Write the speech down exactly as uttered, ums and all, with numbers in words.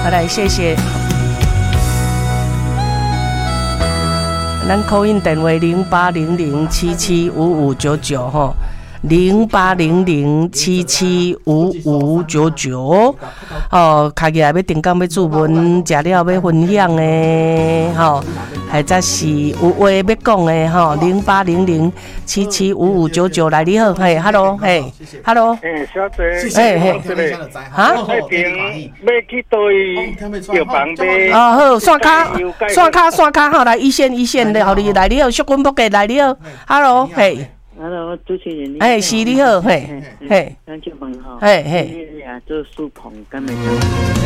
好来，谢谢。咱 call in 电话零八零零七七五五九九吼。零八零零七七五五九九，哦，开起来要定岗要注文，食了要分享的，吼，或者是有话要讲的，吼，零八零零七七五五九九来，你好，嘿 ，hello， 嘿 ，hello， 嘿，小姐， 嘿嘿，哈， 那边要去对药房买， 哦好，线卡，线卡，线卡，好来一线一线的，好你来，你好，小滚不给来，你好 ，hello， 嘿。 Hello， 主持人你好。 哎，是你好，嘿，嘿， 咱就问吼， 嘿嘿， 你呀做苏棚，敢会